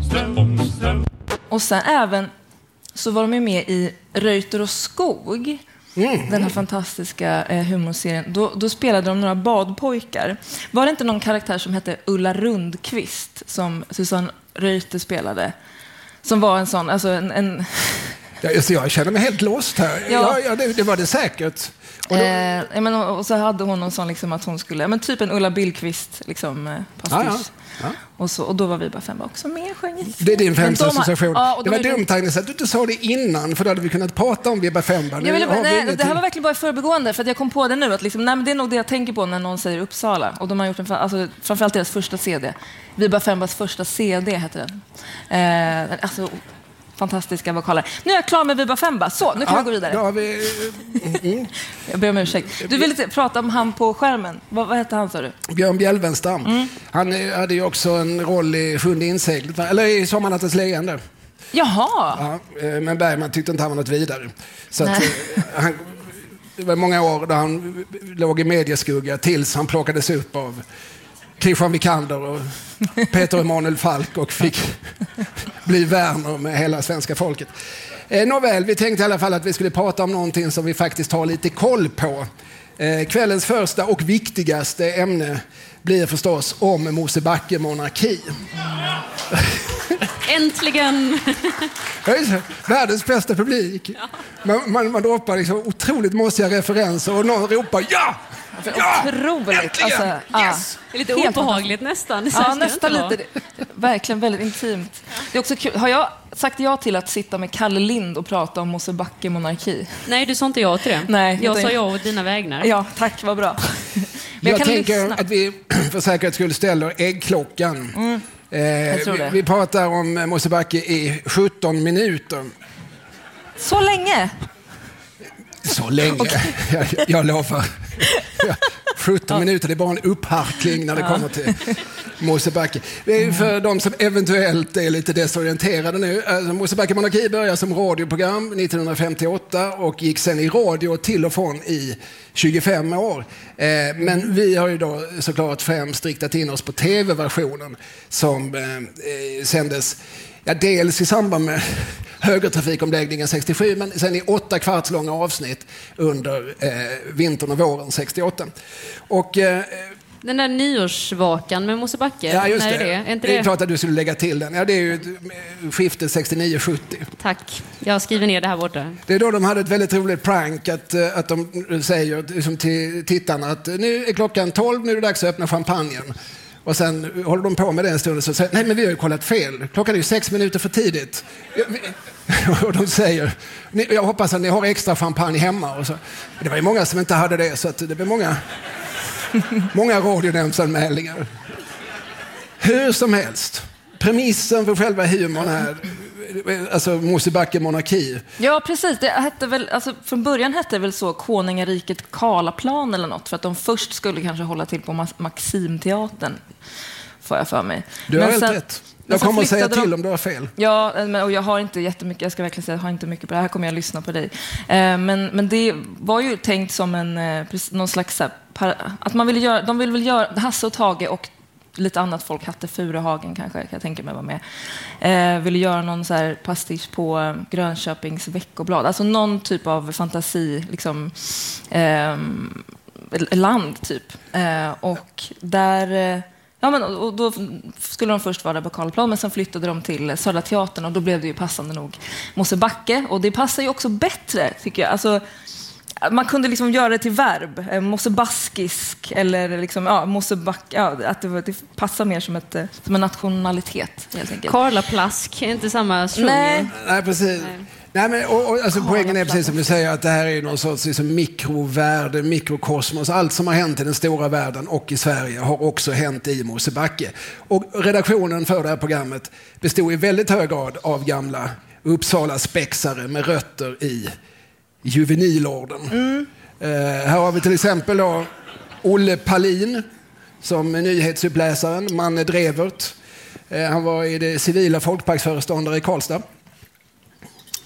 Och sen även så var de ju med i Reuter och skog. Den här fantastiska humorserien. Då spelade de några badpojkar. Var det inte någon karaktär som hette Ulla Rundqvist som Susanne Reuter spelade? Som var en sån, alltså en... Jag känner mig helt låst här. Ja, det var det säkert. Och så hade hon någon sån liksom att hon skulle, men typ en Ulla Billqvist liksom pastisch. Ja. Och då var vi bara 5 också med sjöng. Det är din främsta association. Det var dumt Agnes att du inte sa det innan, för då hade vi kunnat prata om Vibba Femba. Det här var verkligen bara förbigående, för att jag kom på det nu att liksom, nej, men det är nog det jag tänker på när någon säger Uppsala, och de har gjort framförallt deras första CD. Vibba Fembas första CD heter den. Fantastiska vokaler. Nu är jag klar med Vibba Femba. Så, nu kan vi gå vidare. Då har vi... Jag ber om ursäkt. Du ville prata om han på skärmen. Vad hette han, sa du? Björn Bjelvenstam. Han hade ju också en roll i Sjunde inseglet, eller i Sommarnattens leende. Jaha! Ja, men Bergman tyckte inte han var något vidare. Så att, det var många år då han låg i medieskugga tills han plockades upp av Christian Vikander och Peter Emanuel Falk och fick bli värner med hela svenska folket. Nåväl, vi tänkte i alla fall att vi skulle prata om någonting som vi faktiskt har lite koll på. Kvällens första och viktigaste ämne blir förstås om Mosebacke monarki. Äntligen! Världens bästa publik. Man ropar liksom otroligt mossiga referenser och någon ropar ja! Ja! Otroligt. Alltså, yes! Det är lite obehagligt nästan. Ja, nästan lite. Verkligen väldigt intimt. Det är också kul. Har jag sagt ja till att sitta med Kalle Lind och prata om Mosebacke monarki? Nej, du sa inte ja till det. Nej, jag sa ja åt dina vägnar. Ja, tack, vad bra. Men jag tänker att vi för säkerhet skulle ställa äggklockan. Vi pratar om Mosebacke i 17 minuter. Så länge? Så länge, okay. jag lovar. 17 minuter, det är bara en uppharkling när det kommer till Mosebacke. Det är för de som eventuellt är lite desorienterade nu. Alltså, Mosebacke monarki började som radioprogram 1958 och gick sen i radio till och från i 25 år. Men vi har ju då såklart främst riktat in oss på tv-versionen som sändes dels i samband med högertrafikomläggningen 67, men sen i 8 kvartslånga avsnitt under vintern och våren 68. Och den där nyårsvakan med Mosebacke, ja, just när det. Är inte det är det? klart att du skulle lägga till den. Ja, det är ju skiftet 69-70. Tack, jag skriver ner det här borta. Det är då de hade ett väldigt roligt prank att de säger liksom till tittarna att nu är klockan 12, nu är det dags att öppna champagnen. Och sen håller de på med det en stund och så säger nej, men vi har ju kollat fel. Klockan är ju 6 minuter för tidigt. Och de säger, jag hoppas att ni har extra champagne hemma. Och så. Det var ju många som inte hade det, så att det blev många radionämndsanmälningar. Hur som helst, premissen för själva humorn här, alltså Mosebacke monarki. Ja, precis. Det hette väl, alltså, från början hette det väl så Konungariket Karlaplan eller något, för att de först skulle kanske hålla till på Maximteatern, får jag för mig. Du har helt rätt. Jag kommer att säga till om du har fel. Ja, och jag har inte jättemycket, jag ska verkligen säga, jag har inte mycket på det här, kommer jag lyssna på dig. Men det var ju tänkt som någon slags att man ville göra, de vill väl göra Hasse och Tage och lite annat folk, Hatte Furuhagen kanske, jag tänker mig var med. Ville göra någon så här pastisch på Grönköpings veckoblad. Alltså någon typ av fantasi, liksom land typ. Och där... Ja, men och då skulle de först vara där på Karlaplan, men sen flyttade de till Södra Teatern och då blev det ju passande nog Mosebacke. Och det passar ju också bättre, tycker jag. Alltså, man kunde liksom göra det till verb, mosebaskisk eller liksom, ja, Mosebacke, ja, att det passar mer som en nationalitet, helt enkelt. Karlaplask är inte samma svung. Nej, precis. Nej, men, alltså, poängen är precis som du säger, att det här är någon sorts liksom, mikrovärld, mikrokosmos. Allt som har hänt i den stora världen och i Sverige har också hänt i Mosebacke. Och redaktionen för det här programmet bestod i väldigt hög grad av gamla Uppsala spexare med rötter i juvenilorden. Här har vi till exempel då Olle Palin som nyhetsuppläsaren, Manne Drevert. Han var i det civila folkparksföreståndare i Karlstad.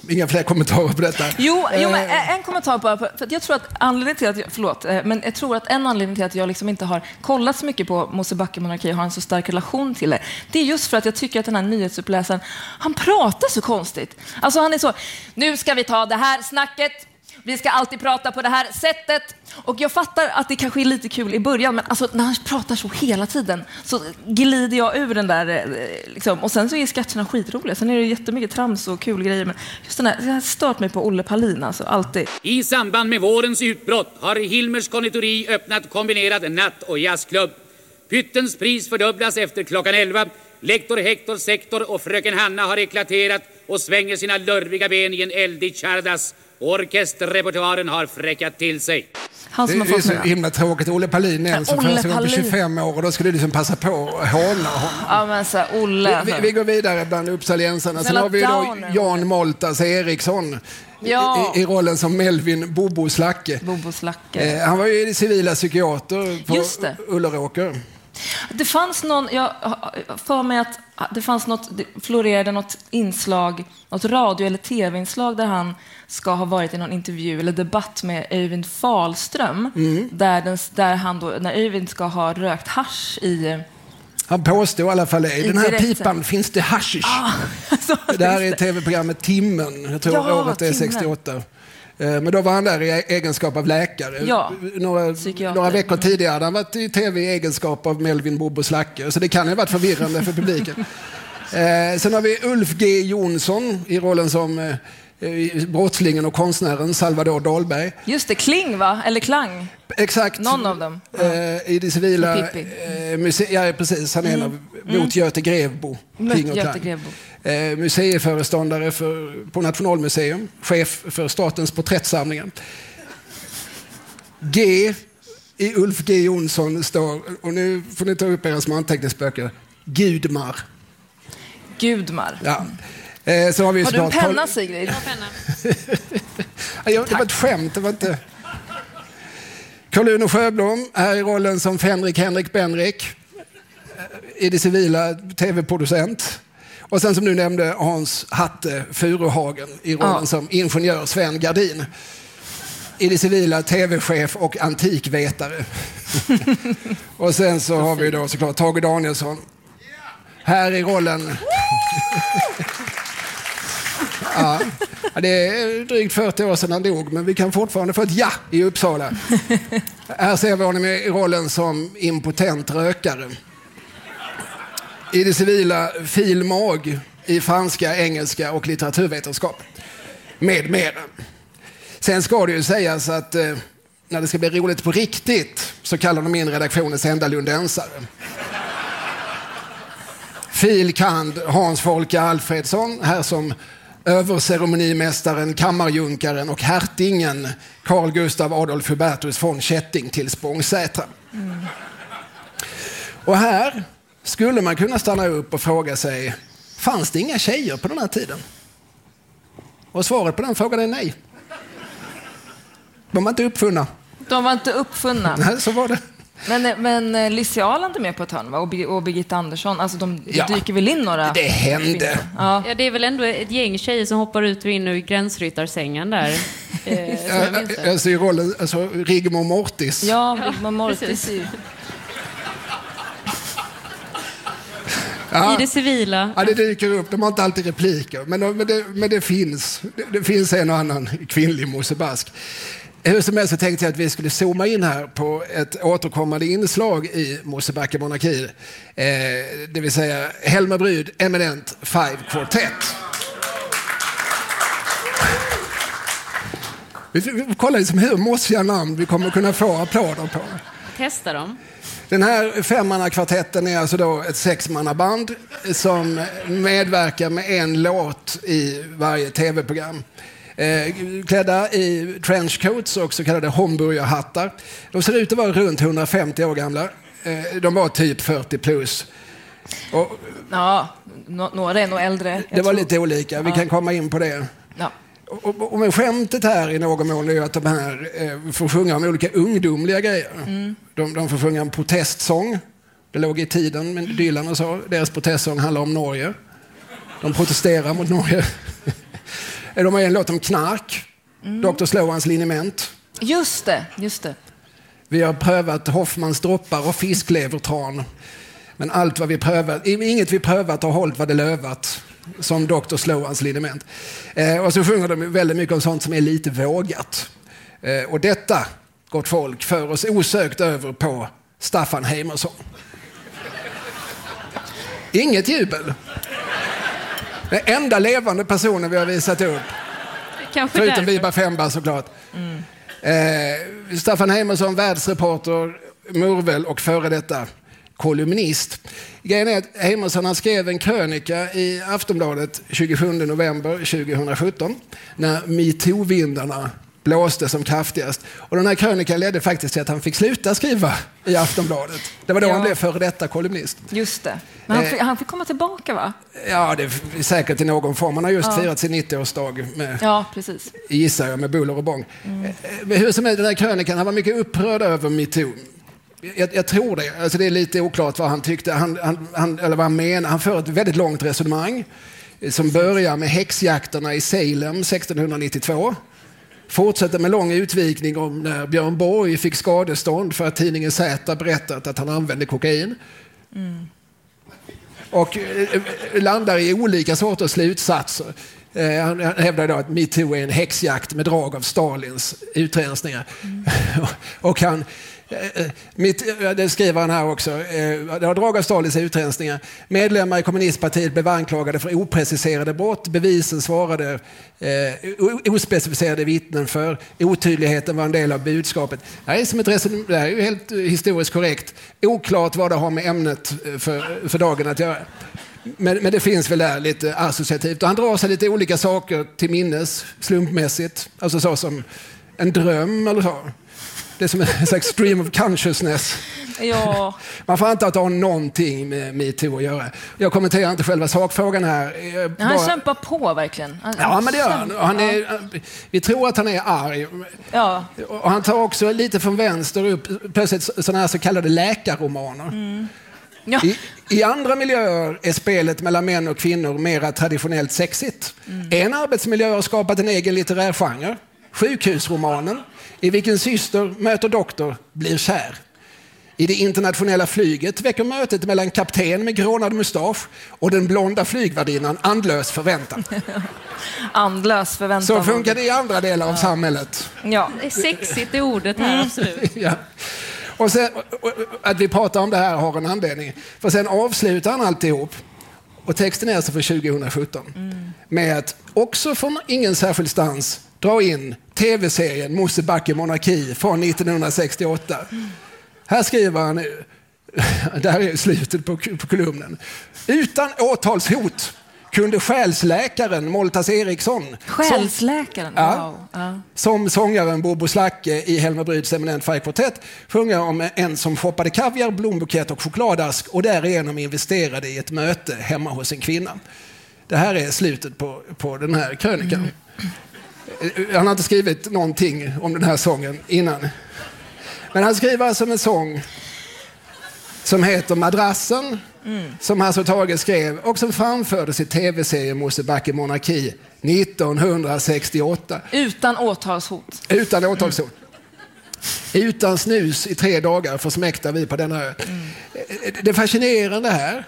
Inga fler kommentarer på detta. Jo, men en kommentar bara. För jag tror att anledningen till att men jag tror att en anledning till att jag liksom inte har kollat så mycket på Mosebacke monarki och har en så stark relation till det är just för att jag tycker att den här nyhetsuppläsaren, han pratar så konstigt. Alltså han är så, nu ska vi ta det här snacket. Vi ska alltid prata på det här sättet. Och jag fattar att det kanske är lite kul i början, men alltså, när han pratar så hela tiden så glider jag ur den där liksom. Och sen så är sketcherna skitroliga. Sen är det jättemycket trams och kul grejer. Men just den här, jag har stört mig på Olle Palin, alltså, alltid. I samband med vårens utbrott har Hilmers konditori öppnat kombinerad natt- och jazzklubb. Pyttens pris fördubblas efter klockan 11. Lektor Hector Sektor och fröken Hanna har eklaterat och svänger sina lurviga ben i en eldig chardas. Orkesterrepertoaren har fräckat till sig. Han som det är så himla tråkigt. Olle Palin är alltså första gången på 25 år och då skulle du liksom passa på att håna honom. Ja, men så Olle. Vi går vidare bland uppsaliensarna. Sen har vi då Jan Moltas Eriksson i rollen som Melvin Bobo Slacke. Han var ju civila psykiater på Ulleråker. Det fanns någon, jag för mig att det fanns något, det florerade något inslag, något radio- eller tv-inslag där han ska ha varit i någon intervju eller debatt med Öyvind Fahlström, där han då, när Öyvind ska ha rökt hasch i... Han påstår i alla fall i den här pipan finns det hashish. Det här är tv-programmet Timmen, jag tror året är 68. Men då var han där i egenskap av läkare. Några veckor tidigare hade han varit i tv i egenskap av Melvin Bobo Slacke. Så det kan ju ha varit förvirrande för publiken. Sen har vi Ulf G. Jonsson i rollen som brottslingen och konstnären Salvador Dahlberg. Just det, Kling va? Eller Klang? Exakt. Någon av dem. I det civila ja, precis. Han är en av mot Göte Grevbo. Museiföreståndare på Nationalmuseum. Chef för statens porträttsamlingar. G i Ulf G. Jonsson står, och nu får ni ta upp era små anteckningsböcker, Gudmar. Ja. Så har du en penna, Sigrid? Det var ett skämt, det var inte... Carl-Uno Sjöblom är i rollen som Henrik Benrik i det civila tv-producent. Och sen som du nämnde Hans Hatte Furuhagen i rollen som ingenjör Sven Gardin. I det civila tv-chef och antikvetare. Och sen så har vi då såklart Tage Danielsson. Här i rollen... Ja, det är drygt 40 år sedan han dog, men vi kan fortfarande få ett ja i Uppsala. Här ser vi honom i rollen som impotent rökare. I det civila filmag i franska, engelska och litteraturvetenskap. Med mera. Sen ska det ju sägas att när det ska bli roligt på riktigt så kallar de in redaktionens enda lundensare. Filkand Hans Folke Alfredsson, här som överceremonimästaren, kammarjunkaren och hertingen Carl Gustav Adolf Hubertus von Kätting till Spångsätra. Och här skulle man kunna stanna upp och fråga sig, fanns det inga tjejer på den här tiden? Och svaret på den frågan är nej. De var inte uppfunna. Nej, så var det. Men Lissi Aland är med på ett hörn, va? Och Birgitta Andersson, alltså det dyker väl in några... Det hände. Ja, det är väl ändå ett gäng tjejer som hoppar ut och in ur gränsryttarsängen där. Alltså i rollen, alltså Rigmor Mortis. Ja, Rigmor Mortis. I det civila. Ja, det dyker upp. De har inte alltid repliker. Men det finns en och annan kvinnlig Mosebask. Hur som helst så tänkte jag att vi skulle zooma in här på ett återkommande inslag i Mosebacke monarki. Det vill säga Helmer Bryd Eminent Five Quartet. Vi kollar liksom hur mossiga namn vi kommer kunna få applåder på. Testa dem. Den här 5-mannakvartetten är alltså då ett 6-mannaband som medverkar med en låt i varje tv-program. Klädda i trenchcoats och så kallade homburgerhattar. De ser ut att vara runt 150 år gamla. De var typ 40 plus. Och ja, några är nog äldre. Det var lite olika, vi kan komma in på det. Ja. Och med skämtet här i någon mån är att de här får sjunga om olika ungdomliga grejer. De får sjunga en protestsång. Det låg i tiden med Dylan och så. Deras protestsång handlar om Norge. De protesterar mot Norge. De har en låt om knark. Dr. Slowans liniment. Just det. Vi har prövat Hoffmans droppar och fisklevertran. Men allt vad vi prövat, inget vi prövat har hållit vad det lövat. Som Dr. Slowans liniment. Och så sjunger de väldigt mycket om sånt som är lite vågat. Och detta, gott folk, för oss osökt över på Staffan Heimersson. Inget jubel. Den enda levande personen vi har visat upp. Kanske förutom därför. Viba Femba såklart. Staffan Heimersson, världsreporter, Murvel och före detta kolumnist. Grejen är att Heimersson skrev en krönika i Aftonbladet 27 november 2017 när MeToo-vindarna blåste som kraftigast. Och den här krönikan ledde faktiskt till att han fick sluta skriva i Aftonbladet. Det var då han blev före detta kolumnist. Just det. Men han fick komma tillbaka, va? Ja, det är säkert i någon form. Han har just firat sin 90-årsdag med, precis. gissar jag, med buller och bång. Hur som är den här krönikan, han var mycket upprörd över MeToo. Jag tror det. Alltså det är lite oklart vad han tyckte. Eller vad han menar. Han för ett väldigt långt resonemang som börjar med häxjakterna i Salem 1692. Fortsätter med lång utvikning om när Björn Borg fick skadestånd för att tidningen Z berättat att han använde kokain. Och landar i olika sorters slutsatser. Han hävdar då att MeToo är en häxjakt med drag av Stalins utrensningar. Och han... Det skriver han här också. Det har drag av Stalins utrensningar. Medlemmar i kommunistpartiet blev anklagade för opreciserade brott. Bevisen svarade ospecificerade vittnen för. Otydligheten var en del av budskapet. Det här är som ett resonemang. Det här är ju helt historiskt korrekt. Oklart vad det har med ämnet för dagen att göra. Men det finns väl där lite associativt. Och han drar sig lite olika saker till minnes slumpmässigt. Alltså så som en dröm eller så. Det är som en slags stream of consciousness. Ja. Man får inte att ha någonting med MeToo att göra. Jag kommenterar inte själva sakfrågan här. Han kämpar på verkligen. Ja, men det gör han. Vi tror att han är arg. Ja. Och han tar också lite från vänster upp plötsligt sådana här så kallade läkarromaner. Ja. I andra miljöer är spelet mellan män och kvinnor mera traditionellt sexigt. En arbetsmiljö har skapat en egen litterär genre. Sjukhusromanen, i vilken syster möter doktor blir kär. I det internationella flyget väcker mötet mellan kapten med grånad mustasch och den blonda flygvärdinnan andlös förväntan. Andlös förväntan. Så funkar det i andra delar av samhället. Ja. Det är sexigt i ordet här, absolut. Ja. Och sen, att vi pratar om det här har en anledning. För sen avslutar han alltihop. Och texten är alltså för 2017. Med att också från ingen särskild stans dra in tv-serien Mosebacke monarki från 1968. Här skriver han nu, där är slutet på kolumnen. Utan åtalshot kunde själsläkaren Moltas Eriksson Själsläkaren? Wow. Som sångaren Bobo Slacke i Helmer Bryds eminent färgkvartett sjunger om en som shoppade kaviar, blombukett och chokladask och därigenom investerade i ett möte hemma hos en kvinna. Det här är slutet på den här krönikan. Han har inte skrivit någonting om den här sången innan. Men han skriver alltså en sång som heter Madrassen, som Hasse Tage skrev och som framfördes i tv-serien Mosebacke monarki 1968. Utan åtalshot. Utan åtalshot. Utan snus i 3 dagar försmäktar vi på denna ö. Det fascinerande här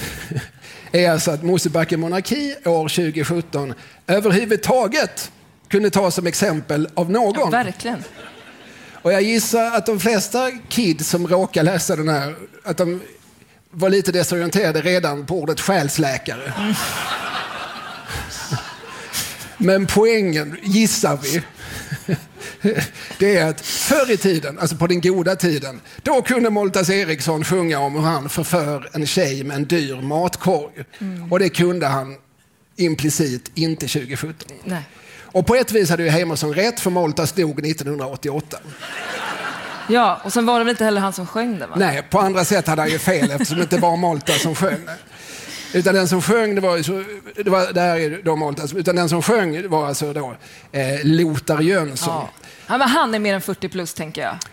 är alltså att Mosebacke monarki år 2017 överhuvudtaget kunde tas som exempel av någon. Ja, verkligen. Och jag gissar att de flesta kids som råkar läsa den här, att de var lite desorienterade redan på ordet själsläkare. Men poängen, gissar vi, det är att förr i tiden, alltså på den goda tiden, då kunde Moltas Eriksson sjunga om hur han förför en tjej med en dyr matkorg. Och det kunde han implicit inte 2017. Nej. Och på ett vis hade ju Heimersson rätt, för Moltas dog 1988. Ja, och sen var det väl inte heller han som sjöng det, va? Nej, på andra sätt hade han ju fel eftersom det inte var Molta som sjöng det. Utan den som sjöng, utan den som sjöng var alltså då Lothar Jönsson. Ja, men han är mer än 40 plus, tänker jag.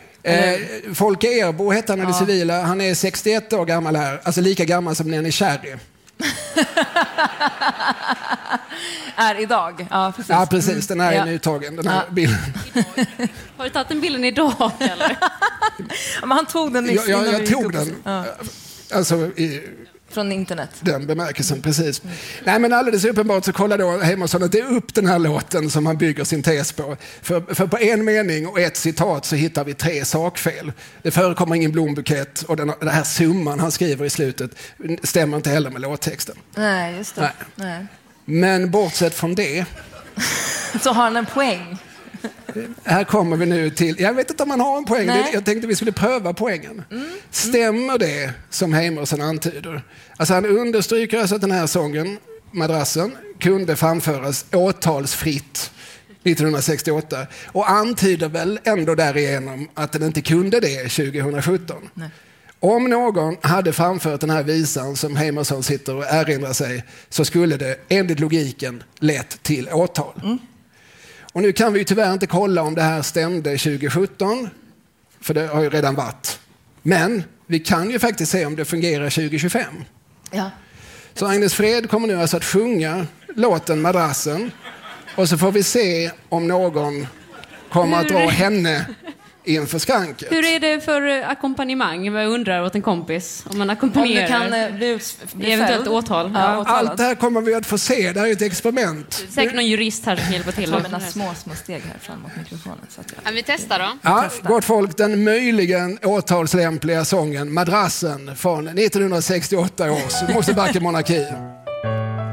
Folke Erbo hette han i det civila. Han är 61 år gammal här, alltså lika gammal som Nenny Cherry. Är idag. Ja, precis. Ja, precis. Den här är nytagen, den här bilden. Har du tagit den bilden idag, eller? Men han tog den nyss. Jag tog den. Alltså från internet. Den bemärkelsen, precis. Nej, men alldeles uppenbart så kollar då Heimerson att det är upp den här låten som han bygger sin tes på. För på en mening och ett citat så hittar vi 3 sakfel. Det förekommer ingen blombukett och den här summan han skriver i slutet stämmer inte heller med låttexten. Nej, just det. Nej. Men bortsett från det så har han en poäng. Här kommer vi nu till, jag vet inte om man har en poäng, jag tänkte vi skulle pröva poängen. Stämmer det som Heimerson antyder? Alltså han understryker alltså att den här sången, Madrassen, kunde framföras åtalsfritt 1968 och antyder väl ändå därigenom att den inte kunde det 2017. Nej. Om någon hade framfört den här visan som Heimerson sitter och erinrar sig så skulle det enligt logiken lett till åtal. Och nu kan vi ju tyvärr inte kolla om det här stämde 2017, för det har ju redan varit. Men vi kan ju faktiskt se om det fungerar 2025. Ja. Så Agnes Fred kommer nu alltså att sjunga låten Madrassen och så får vi se om någon kommer att dra henne inför skranket. Hur är det för ackompanjemang? Jag undrar åt en kompis. Om man ackompanjerar. Om det kan bli eventuellt åtal. Ja, allt det här kommer vi att få se. Det här är ett experiment. Säkert någon jurist här som hjälper till. Jag tar mina små steg här fram mot mikrofonen. Så att vi testar då. Ja, gott folk, den möjligen åtalslämpliga sången Madrassen från 1968 års Mosebacke monarki.